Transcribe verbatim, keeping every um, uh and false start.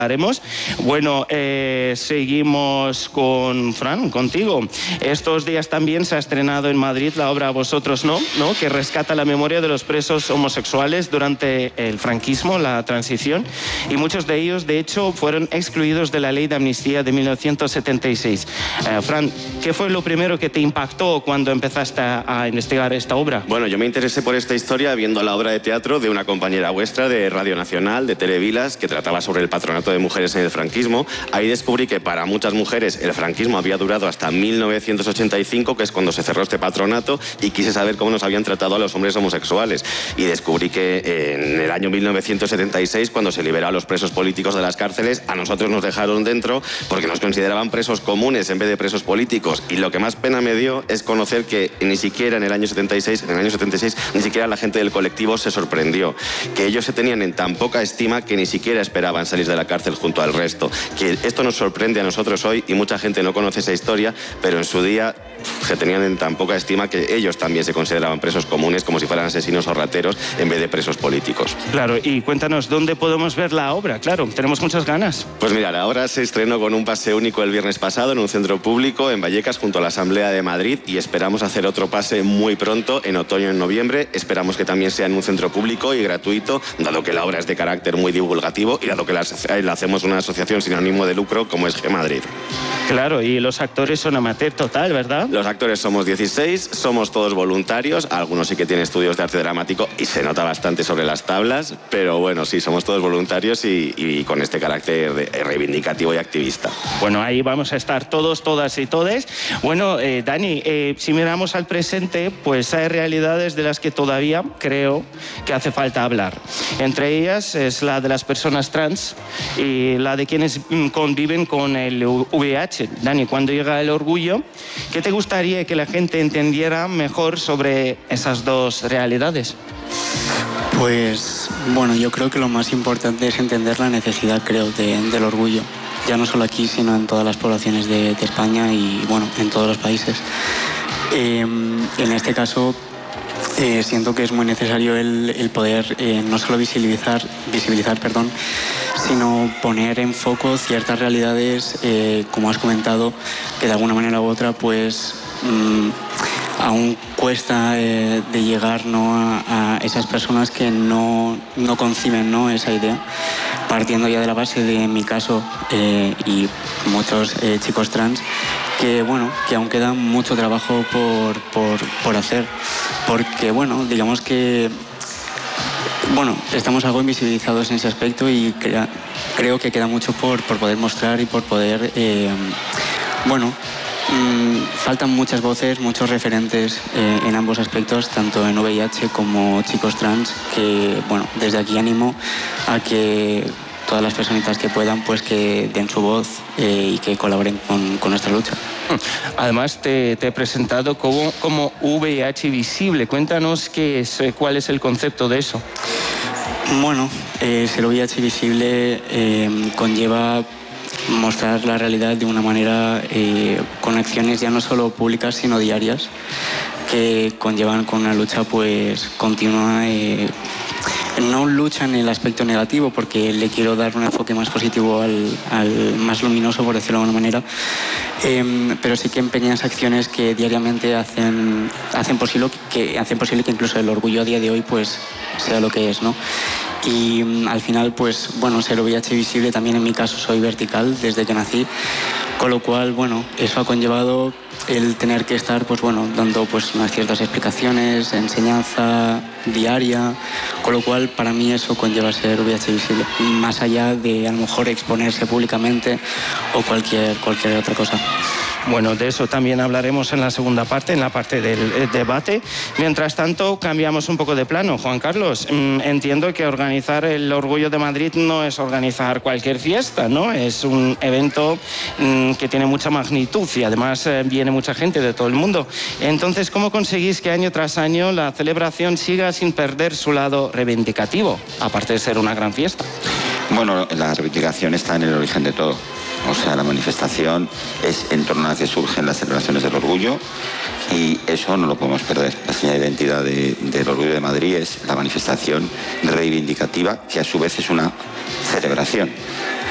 Haremos. Bueno, eh, seguimos con Fran, contigo. Estos días también se ha estrenado en Madrid la obra Vosotros no, ¿no? que rescata la memoria de los presos homosexuales durante el franquismo, la transición, y muchos de ellos, de hecho, fueron excluidos de la ley de amnistía de mil novecientos setenta y seis. Eh, Fran, ¿qué fue lo primero que te impactó cuando empezaste a, a investigar esta obra? Bueno, yo me interesé por esta historia viendo la obra de teatro de una compañera vuestra de Radio Nacional, de Televilas, que trataba sobre el patronato de mujeres en el franquismo. Ahí descubrí que para muchas mujeres el franquismo había durado hasta mil novecientos ochenta y cinco, que es cuando se cerró este patronato, y quise saber cómo nos habían tratado a los hombres homosexuales. Y descubrí que en el año mil novecientos setenta y seis, cuando se liberó a los presos políticos de las cárceles, a nosotros nos dejaron dentro porque nos consideraban presos comunes en vez de presos políticos. Y lo que más pena me dio es conocer que ni siquiera en el año setenta y seis, en el año setenta y seis, ni siquiera la gente del colectivo se sorprendió. Que ellos se tenían en tan poca estima que ni siquiera esperaban salir de la cárcel junto al resto. Que esto nos sorprende a nosotros hoy y mucha gente no conoce esa historia, pero en su día se tenían en tan poca estima que ellos también se consideraban presos comunes, como si fueran asesinos o rateros en vez de presos políticos. Claro, y cuéntanos, ¿dónde podemos ver la obra? Claro, tenemos muchas ganas. Pues mira, la obra se estrenó con un pase único el viernes pasado en un centro público en Vallecas junto a la Asamblea de Madrid, y esperamos hacer otro pase muy pronto, en otoño, en noviembre. Esperamos que también sea en un centro público y gratuito, dado que la obra es de carácter muy divulgativo y dado que la, la hacemos una asociación sin ánimo de lucro como es G Madrid. Claro, y los actores son amateur total, ¿verdad? Los actores somos dieciséis, somos todos voluntarios, algunos sí que tienen estudios de arte dramático y se nota bastante sobre las tablas, pero bueno, sí, somos todos voluntarios y, y con este carácter de, reivindicativo y activista. Bueno, ahí vamos a estar todos, todas y todes. Bueno, eh, Dani, eh, si miramos al presente, pues hay realidades de las que todavía creo que hace falta hablar. Entre ellas es la de las personas trans y la de quienes mm, conviven con el V I H. Dani, cuando llega el orgullo, ¿qué te gustaría que la gente entendiera mejor sobre esas dos realidades? Pues, bueno, yo creo que lo más importante es entender la necesidad, creo, de, del orgullo. Ya no solo aquí, sino en todas las poblaciones de, de España y, bueno, en todos los países. Eh, en este caso, eh, siento que es muy necesario el, el poder eh, no solo visibilizar, visibilizar, perdón, sino poner en foco ciertas realidades, eh, como has comentado, que de alguna manera u otra, pues mmm, aún cuesta eh, de llegar, ¿no?, a, a esas personas que no, no conciben, ¿no?, esa idea, partiendo ya de la base de mi caso eh, y muchos eh, chicos trans, que bueno, que aún queda mucho trabajo por, por, por hacer, porque bueno, digamos que bueno, estamos algo invisibilizados en ese aspecto y crea, creo que queda mucho por, por poder mostrar y por poder, eh, bueno, mmm, faltan muchas voces, muchos referentes eh, en ambos aspectos, tanto en V I H como chicos trans, que, bueno, desde aquí animo a que todas las personitas que puedan, pues que den su voz eh, y que colaboren con, con nuestra lucha. Además, te, te he presentado como, como V I H visible. Cuéntanos qué es, cuál es el concepto de eso. Bueno, eh, ser V I H visible eh, conlleva mostrar la realidad de una manera eh, con acciones ya no solo públicas, sino diarias, que conllevan con una lucha pues continua. Eh, No lucha en el aspecto negativo, porque le quiero dar un enfoque más positivo al, al más luminoso, por decirlo de alguna manera, eh, pero sí que en pequeñas acciones que diariamente hacen, hacen, posible que, hacen posible que incluso el orgullo a día de hoy pues sea lo que es, ¿no? Y um, al final, pues bueno, ser V I H visible, también en mi caso soy vertical desde que nací, con lo cual, bueno, eso ha conllevado el tener que estar, pues bueno, dando pues unas ciertas explicaciones, enseñanza diaria, con lo cual para mí eso conlleva ser V I H visible, más allá de a lo mejor exponerse públicamente o cualquier, cualquier otra cosa. Bueno, de eso también hablaremos en la segunda parte, en la parte del debate. Mientras tanto, cambiamos un poco de plano. Juan Carlos, entiendo que organizar el Orgullo de Madrid no es organizar cualquier fiesta, ¿no? Es un evento que tiene mucha magnitud y además viene mucha gente de todo el mundo. Entonces, ¿cómo conseguís que año tras año la celebración siga sin perder su lado reivindicativo, aparte de ser una gran fiesta? Bueno, la reivindicación está en el origen de todo. O sea, la manifestación es en torno a la que surgen las celebraciones del orgullo y eso no lo podemos perder. La señal de identidad de, del Orgullo de Madrid es la manifestación reivindicativa, que a su vez es una celebración.